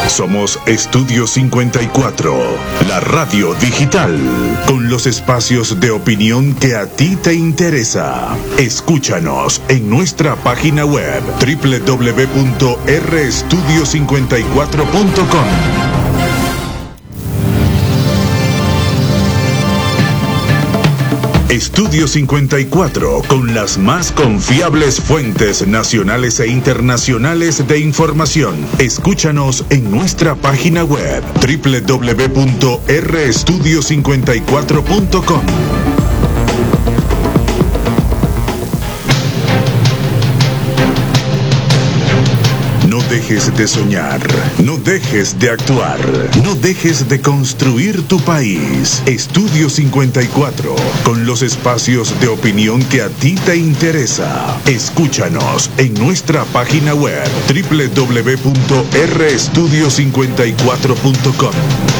Somos Estudio 54, la radio digital, con los espacios de opinión que a ti te interesa. Escúchanos en nuestra página web www.rstudio54.com. Estudio 54, con las más confiables fuentes nacionales e internacionales de información. Escúchanos en nuestra página web www.rstudio54.com. No dejes de soñar, no dejes de actuar, no dejes de construir tu país. Estudio 54, con los espacios de opinión que a ti te interesa. Escúchanos en nuestra página web www.rstudio54.com.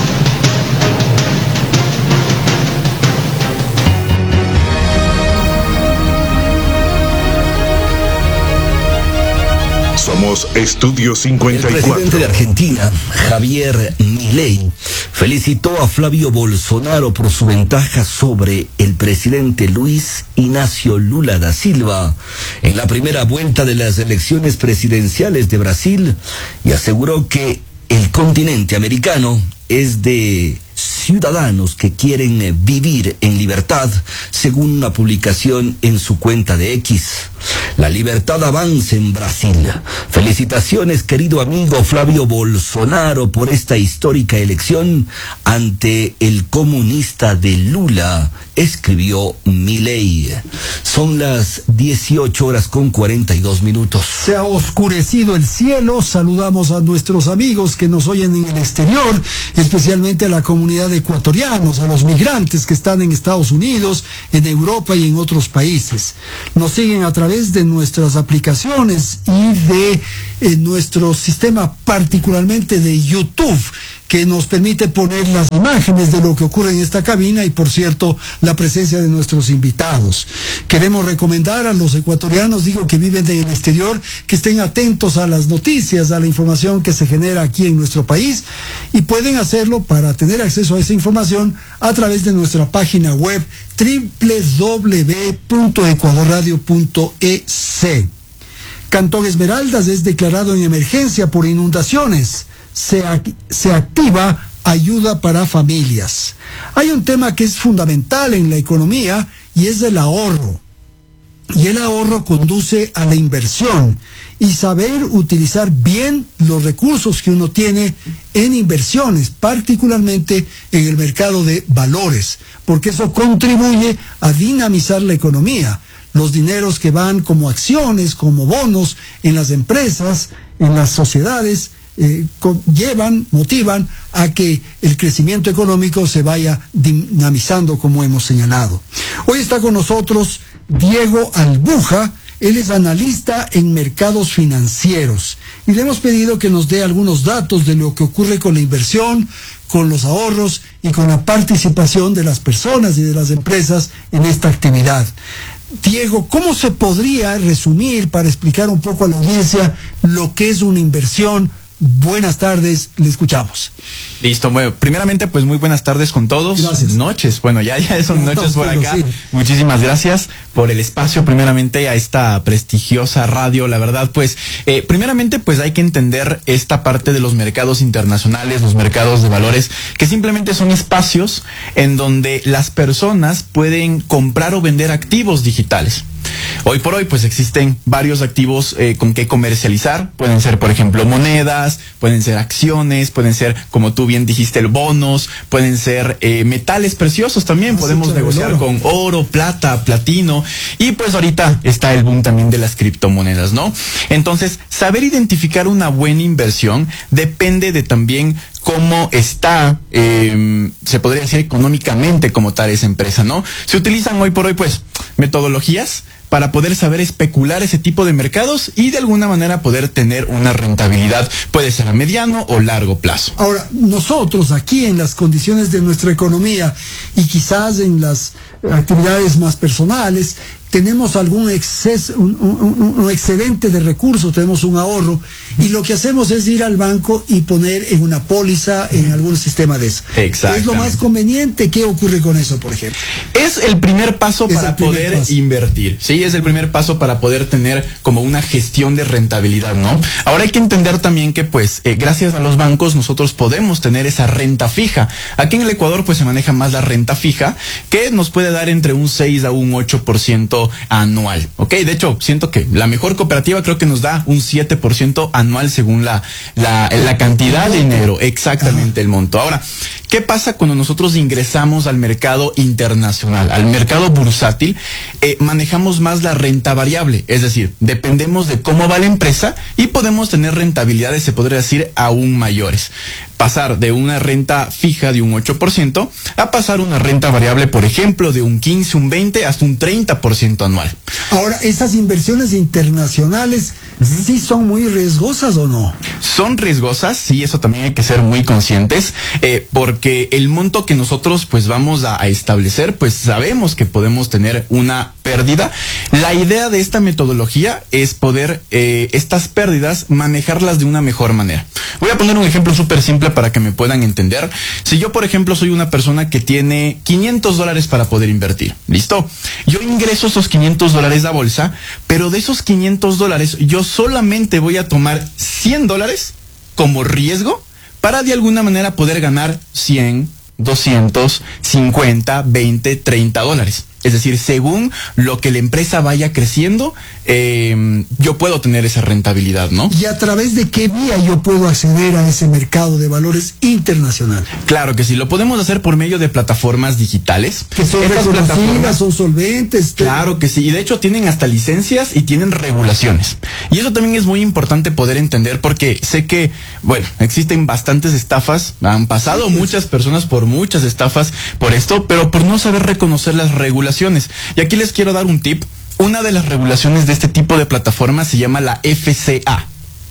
Somos Estudio 54. El presidente de Argentina, Javier Milei, felicitó a Flavio Bolsonaro por su ventaja sobre el presidente Luis Inácio Lula da Silva en la primera vuelta de las elecciones presidenciales de Brasil y aseguró que el continente americano es de ciudadanos que quieren vivir en libertad, según una publicación en su cuenta de X. La libertad avanza en Brasil. Felicitaciones, querido amigo Flavio Bolsonaro, por esta histórica elección ante el comunista de Lula, escribió Milei. Son las 18:42. Se ha oscurecido el cielo. Saludamos a nuestros amigos que nos oyen en el exterior, especialmente a la comunidad de ecuatorianos, a los migrantes que están en Estados Unidos, en Europa y en otros países. Nos siguen a través de nuestras aplicaciones y de nuestro sistema, particularmente de YouTube, que nos permite poner las imágenes de lo que ocurre en esta cabina y, por cierto, la presencia de nuestros invitados. Queremos recomendar a los ecuatorianos, que viven en el exterior, que estén atentos a las noticias, a la información que se genera aquí en nuestro país, y pueden hacerlo para tener acceso a esa información a través de nuestra página web www.ecuadorradio.es. Cantón Esmeraldas es declarado en emergencia por inundaciones. Se activa ayuda para familias. Hay un tema que es fundamental en la economía y es el ahorro. Y el ahorro conduce a la inversión y saber utilizar bien los recursos que uno tiene en inversiones, particularmente en el mercado de valores, porque eso contribuye a dinamizar la economía. Los dineros que van como acciones, como bonos en las empresas, en las sociedades, motivan a que el crecimiento económico se vaya dinamizando, como hemos señalado. Hoy está con nosotros Diego Albuja. Él es analista en mercados financieros y le hemos pedido que nos dé algunos datos de lo que ocurre con la inversión, con los ahorros y con la participación de las personas y de las empresas en esta actividad. Diego, ¿cómo se podría resumir, para explicar un poco a la audiencia, lo que es una inversión? Buenas tardes, le escuchamos. Listo, bueno, primeramente pues muy buenas tardes con todos. Gracias. Noches, bueno, ya son noches por acá. Sí. Muchísimas gracias por el espacio, primeramente a esta prestigiosa radio. La verdad, pues, primeramente pues hay que entender esta parte de los mercados internacionales, los mercados de valores, que simplemente son espacios en donde las personas pueden comprar o vender activos digitales. Hoy por hoy pues existen varios activos con que comercializar. Pueden ser, por ejemplo, monedas, pueden ser acciones, pueden ser, como tú bien dijiste, bonos, pueden ser metales preciosos también. Podemos negociar con oro, plata, platino, y pues ahorita está el boom también de las criptomonedas, ¿no? Entonces, saber identificar una buena inversión depende de también cómo está, se podría decir económicamente como tal esa empresa, ¿no? Se utilizan hoy por hoy pues metodologías para poder saber especular ese tipo de mercados y de alguna manera poder tener una rentabilidad, puede ser a mediano o largo plazo. Ahora, nosotros aquí en las condiciones de nuestra economía y quizás en las actividades más personales, tenemos algún exceso, un excedente de recursos, tenemos un ahorro, y lo que hacemos es ir al banco y poner en una póliza, en algún sistema de eso. Exactamente. ¿Es lo más conveniente? ¿Qué ocurre con eso, por ejemplo? Es el primer paso para poder invertir, ¿sí? Es el primer paso para poder tener como una gestión de rentabilidad, ¿no? Ahora hay que entender también que, pues, gracias a los bancos nosotros podemos tener esa renta fija. Aquí en el Ecuador, pues, se maneja más la renta fija, que nos puede dar entre un 6 a un 8% anual, ¿ok? De hecho, siento que la mejor cooperativa creo que nos da un 7% anual según la cantidad de dinero, exactamente el monto. Ahora, ¿qué pasa cuando nosotros ingresamos al mercado internacional, al mercado bursátil? Manejamos más la renta variable, es decir, dependemos de cómo va la empresa y podemos tener rentabilidades, se podría decir, aún mayores. Pasar de una renta fija de un 8% a pasar una renta variable, por ejemplo, de un 15, un 20, hasta un 30% anual. Ahora, ¿esas inversiones internacionales sí son muy riesgosas o no? Son riesgosas, sí, eso también hay que ser muy conscientes, porque el monto que nosotros pues vamos a establecer, pues sabemos que podemos tener una pérdida. La idea de esta metodología es poder estas pérdidas manejarlas de una mejor manera. Voy a poner un ejemplo súper simple para que me puedan entender. Si yo, por ejemplo, soy una persona que tiene $500 para poder invertir, ¿listo? Yo ingreso esos $500 a bolsa, pero de esos $500 yo solamente voy a tomar $100 como riesgo para de alguna manera poder ganar 100, 200, 50, 20, $30. Es decir, según lo que la empresa vaya creciendo, yo puedo tener esa rentabilidad, ¿no? ¿Y a través de qué vía yo puedo acceder a ese mercado de valores internacional? Claro que sí, lo podemos hacer por medio de plataformas digitales. Que son reconocidas, son solventes. Claro que sí, y de hecho tienen hasta licencias y tienen regulaciones. Y eso también es muy importante poder entender porque sé que, bueno, existen bastantes estafas, han pasado muchas personas por muchas estafas por esto, pero por no saber reconocer las regulaciones. Y aquí les quiero dar un tip. Una de las regulaciones de este tipo de plataformas se llama la FCA.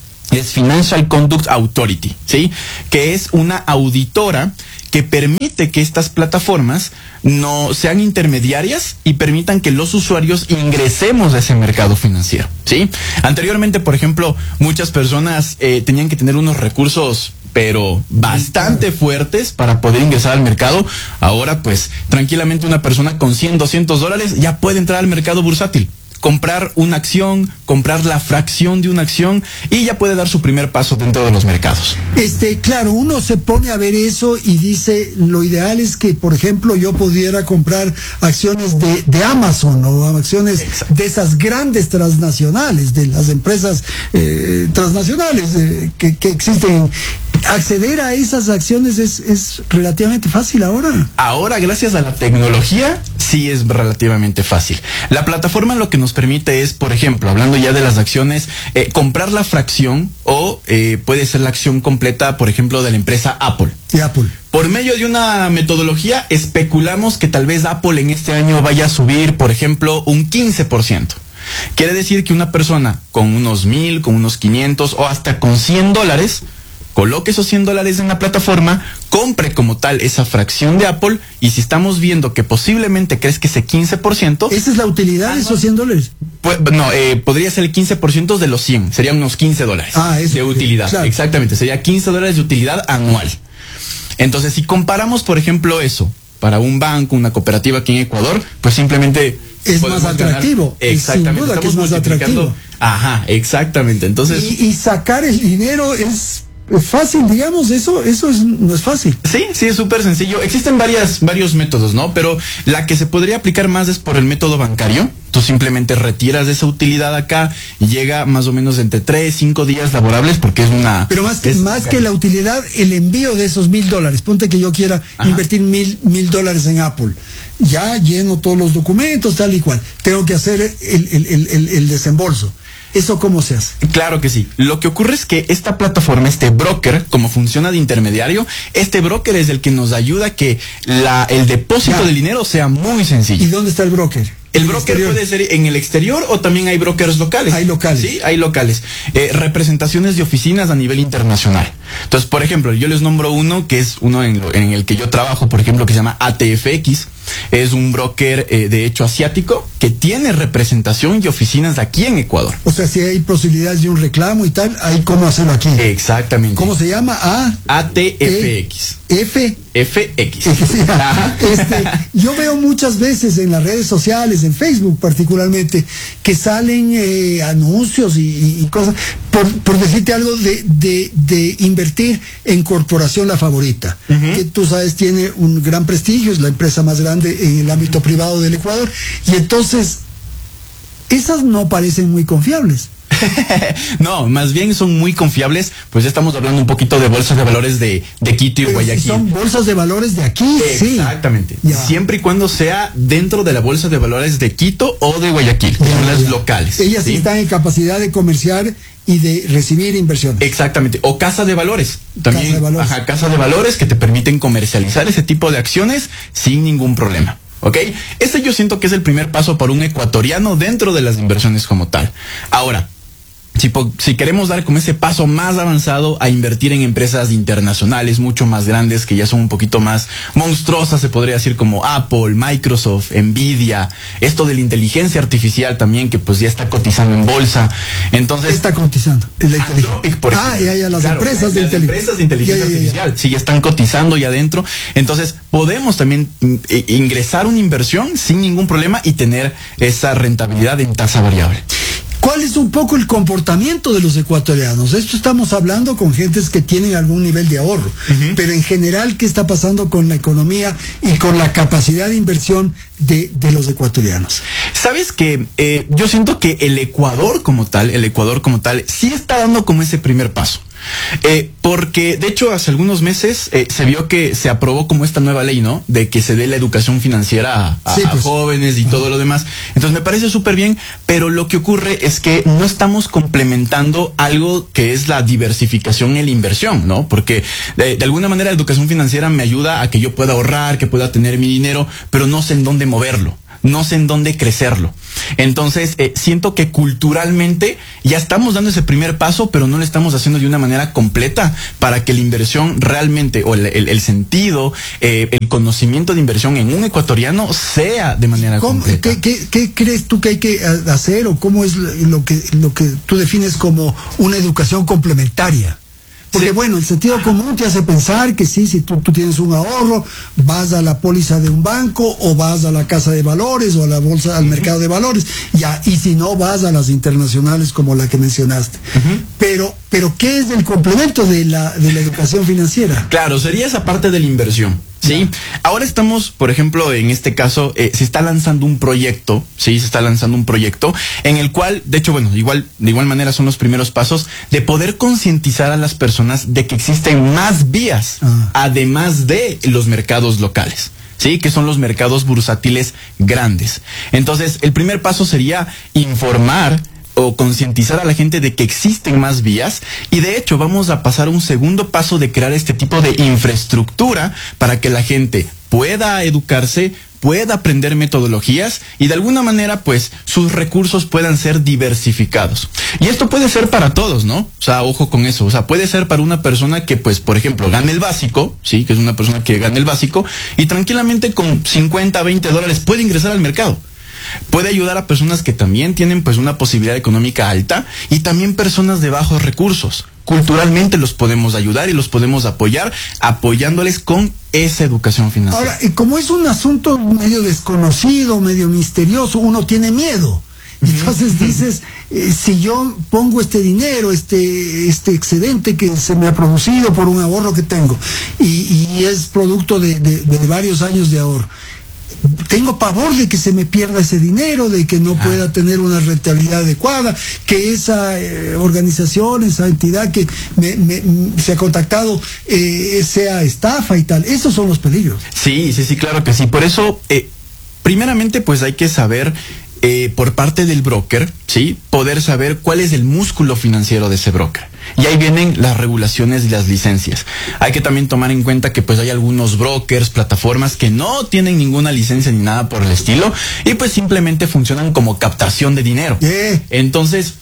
Es Financial Conduct Authority, ¿sí? Que es una auditora que permite que estas plataformas no sean intermediarias y permitan que los usuarios ingresemos a ese mercado financiero, ¿sí? Anteriormente, por ejemplo, muchas personas tenían que tener unos recursos pero bastante fuertes para poder ingresar al mercado. Ahora, pues, tranquilamente una persona con $100, $200 ya puede entrar al mercado bursátil. Comprar una acción, comprar la fracción de una acción y ya puede dar su primer paso dentro de los mercados. Claro, uno se pone a ver eso y dice, lo ideal es que, por ejemplo, yo pudiera comprar acciones de Amazon o acciones de esas grandes transnacionales, de las empresas transnacionales que existen. Acceder a esas acciones es relativamente fácil ahora. Ahora, gracias a la tecnología, sí es relativamente fácil. La plataforma lo que nos permite es, por ejemplo, hablando ya de las acciones, comprar la fracción o puede ser la acción completa, por ejemplo, de la empresa Apple. De Apple. Por medio de una metodología, especulamos que tal vez Apple en este año vaya a subir, por ejemplo, un 15%. Quiere decir que una persona con unos 1,000, con unos 500 o hasta con $100, coloque esos $100 en la plataforma, compre como tal esa fracción de Apple y si estamos viendo que posiblemente crezca ese 15%... ¿Esa es la utilidad de esos $100? Pues, no, podría ser el 15% de los 100, serían unos $15 eso, de utilidad. Claro. Exactamente, sería $15 de utilidad anual. Entonces, si comparamos, por ejemplo, eso para un banco, una cooperativa aquí en Ecuador, pues simplemente... Es más atractivo. Exactamente. Sin duda que es más atractivo. Ajá, exactamente. Entonces... Y sacar el dinero es fácil, digamos, eso no es fácil. Sí, es súper sencillo. Existen varios métodos, ¿no? Pero la que se podría aplicar más es por el método bancario. Tú simplemente retiras esa utilidad acá y llega más o menos entre 3-5 días laborables porque es una... Pero más que la utilidad, el envío de esos $1,000. Ponte que yo quiera invertir $1,000 en Apple. Ya lleno todos los documentos, tal y cual. Tengo que hacer el desembolso. ¿Eso cómo se hace? Claro que sí. Lo que ocurre es que esta plataforma, este broker, como funciona de intermediario, este broker es el que nos ayuda a que el depósito del dinero sea muy sencillo. ¿Y dónde está el broker? El broker puede ser en el exterior o también hay brokers locales. Hay locales. Sí, hay locales. Representaciones de oficinas a nivel internacional. Entonces, por ejemplo, yo les nombro uno que es uno en el que yo trabajo, por ejemplo, que se llama ATFX. Es un broker, de hecho, asiático, que tiene representación y oficinas aquí en Ecuador. O sea, si hay posibilidades de un reclamo y tal, hay cómo hacerlo aquí. Exactamente. ¿Cómo se llama? ATFX. FX. Yo veo muchas veces en las redes sociales, en Facebook particularmente, que salen anuncios y cosas, por decirte algo, de invertir en Corporación La Favorita, que tú sabes tiene un gran prestigio, es la empresa más grande en el ámbito privado del Ecuador, y entonces esas no parecen muy confiables. No, más bien son muy confiables, pues ya estamos hablando un poquito de bolsas de valores de Quito y Guayaquil. Si son bolsas de valores de aquí, exactamente. Sí. Siempre y cuando sea dentro de la bolsa de valores de Quito o de Guayaquil, que son las locales. Ellas sí están en capacidad de comerciar y de recibir inversiones. Exactamente. O casa de valores. También, casa de valores. Casa de valores que te permiten comercializar ese tipo de acciones sin ningún problema. ¿Ok? Este yo siento que es el primer paso para un ecuatoriano dentro de las inversiones como tal. Ahora, si queremos dar como ese paso más avanzado a invertir en empresas internacionales mucho más grandes, que ya son un poquito más monstruosas, se podría decir, como Apple, Microsoft, Nvidia, esto de la inteligencia artificial también, que pues ya está cotizando en bolsa. Entonces, está cotizando en la inteligencia. Por ejemplo, las empresas de inteligencia artificial, sí, ya están cotizando ya adentro. Entonces, podemos también ingresar una inversión sin ningún problema y tener esa rentabilidad en tasa variable. ¿Cuál es un poco el comportamiento de los ecuatorianos? Esto estamos hablando con gentes que tienen algún nivel de ahorro, pero en general, ¿qué está pasando con la economía y con la capacidad de inversión de los ecuatorianos? Sabes que yo siento que el Ecuador como tal, sí está dando como ese primer paso. Porque de hecho hace algunos meses se vio que se aprobó como esta nueva ley, ¿no? De que se dé la educación financiera a jóvenes y todo lo demás. Entonces me parece súper bien, pero lo que ocurre es que no estamos complementando algo que es la diversificación en la inversión, ¿no? Porque de alguna manera la educación financiera me ayuda a que yo pueda ahorrar, que pueda tener mi dinero, pero no sé en dónde moverlo. No sé en dónde crecerlo. Entonces, siento que culturalmente ya estamos dando ese primer paso, pero no lo estamos haciendo de una manera completa para que la inversión realmente, o el sentido, el conocimiento de inversión en un ecuatoriano sea de manera completa. ¿Qué crees tú que hay que hacer, o cómo es lo que tú defines como una educación complementaria? Porque bueno, el sentido común te hace pensar que sí, si tú tienes un ahorro, vas a la póliza de un banco, o vas a la casa de valores, o a la bolsa, al mercado de valores, ya, y si no, vas a las internacionales como la que mencionaste. Pero ¿qué es el complemento de la educación financiera? Claro, sería esa parte de la inversión. Sí, ahora estamos, por ejemplo, en este caso, se está lanzando un proyecto, en el cual, de hecho, bueno, de igual manera son los primeros pasos de poder concientizar a las personas de que existen más vías, además de los mercados locales. Sí, que son los mercados bursátiles grandes. Entonces, el primer paso sería informar o concientizar a la gente de que existen más vías, y de hecho vamos a pasar a un segundo paso de crear este tipo de infraestructura para que la gente pueda educarse, pueda aprender metodologías y de alguna manera pues sus recursos puedan ser diversificados. Y esto puede ser para todos, ¿no? O sea, ojo con eso. O sea, puede ser para una persona que pues, por ejemplo, gane el básico, sí, que es una persona que gane el básico y tranquilamente con 50, 20 dólares puede ingresar al mercado. Puede ayudar a personas que también tienen pues una posibilidad económica alta, y también personas de bajos recursos. Culturalmente los podemos ayudar y los podemos apoyar, apoyándoles con esa educación financiera. Ahora, como es un asunto medio desconocido, medio misterioso, uno tiene miedo. Entonces dices, si yo pongo este dinero, este excedente que se me ha producido por un ahorro que tengo, y es producto de varios años de ahorro, tengo pavor de que se me pierda ese dinero, de que no pueda tener una rentabilidad adecuada, que esa organización, esa entidad que se ha contactado sea estafa y tal. Esos son los peligros. Sí, claro que sí. Por eso, primeramente, pues hay que saber, por parte del broker, ¿sí? Poder saber cuál es el músculo financiero de ese broker. Y ahí vienen las regulaciones y las licencias. Hay que también tomar en cuenta que pues hay algunos brokers, plataformas que no tienen ninguna licencia ni nada por el estilo, y pues simplemente funcionan como captación de dinero. Entonces,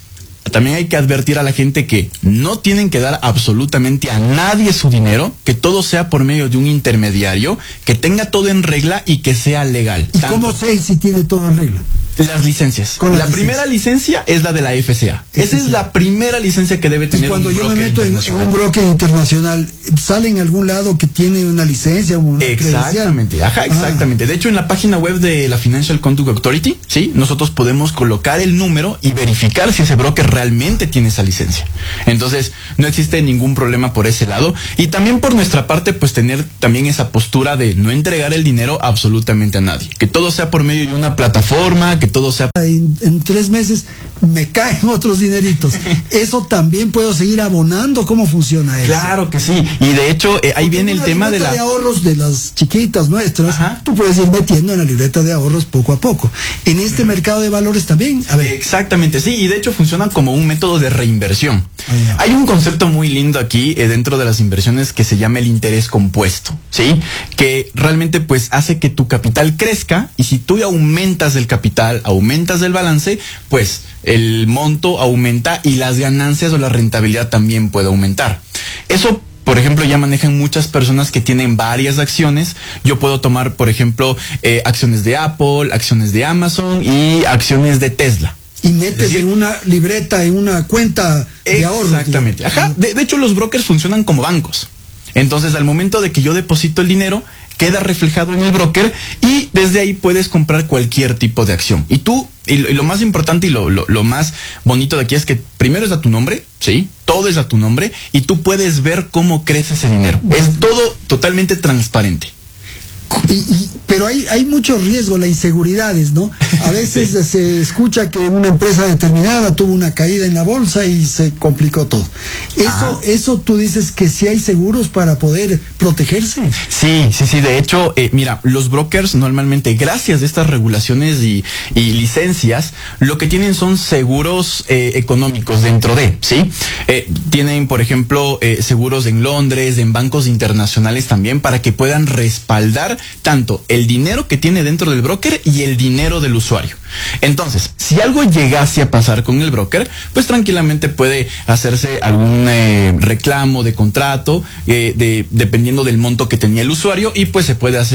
también hay que advertir a la gente que no tienen que dar absolutamente a nadie su dinero, que todo sea por medio de un intermediario, que tenga todo en regla y que sea legal. ¿Y cómo sé si tiene todo en regla? Las licencias. La primera licencia es la de la FCA. Esa es la primera licencia que debe tener. Y cuando yo me meto en un broker internacional, ¿sale en algún lado que tiene una licencia? Exactamente, exactamente. De hecho, en la página web de la Financial Conduct Authority, sí, nosotros podemos colocar el número y verificar si ese broker realmente tiene esa licencia. Entonces, no existe ningún problema por ese lado. Y también por nuestra parte, pues tener también esa postura de no entregar el dinero absolutamente a nadie. Que todo sea por medio de una plataforma, que todo sea... En 3 meses me caen otros dineritos. ¿Eso también puedo seguir abonando? ¿Cómo funciona eso? Claro que sí. Y de hecho, ahí viene el tema de la... de ahorros de las chiquitas nuestras, tú puedes ir metiendo en la libreta de ahorros poco a poco. En este mercado de valores también. A ver. Exactamente, sí. Y de hecho funcionan como un método de reinversión. Hay un concepto muy lindo aquí dentro de las inversiones que se llama el interés compuesto, ¿sí? Que realmente pues hace que tu capital crezca, y si tú aumentas el capital, aumentas el balance, pues el monto aumenta y las ganancias o la rentabilidad también puede aumentar. Eso, por ejemplo, ya manejan muchas personas que tienen varias acciones. Yo puedo tomar, por ejemplo, acciones de Apple, acciones de Amazon y acciones de Tesla. Y metes en una libreta, en una cuenta de ahorros. Exactamente. Ajá. De hecho, los brokers funcionan como bancos. Entonces, al momento de que yo deposito el dinero, queda reflejado en el broker y desde ahí puedes comprar cualquier tipo de acción. Y tú, y lo más importante y lo más bonito de aquí es que primero es a tu nombre, ¿sí? Todo es a tu nombre y tú puedes ver cómo crece ese dinero. Es todo totalmente transparente. Pero hay mucho riesgo, las inseguridades, ¿no? A veces sí. Se escucha que una empresa determinada tuvo una caída en la bolsa y se complicó todo. Eso tú dices que sí hay seguros para poder protegerse. Sí. De hecho, mira, los brokers normalmente, gracias a estas regulaciones y licencias, lo que tienen son seguros económicos dentro de, ¿sí? Tienen, por ejemplo, seguros en Londres, en bancos internacionales también, para que puedan respaldar tanto el dinero que tiene dentro del broker y el dinero del usuario. Entonces, si algo llegase a pasar con el broker, pues tranquilamente puede hacerse algún reclamo de contrato, dependiendo del monto que tenía el usuario, y pues se puede hacer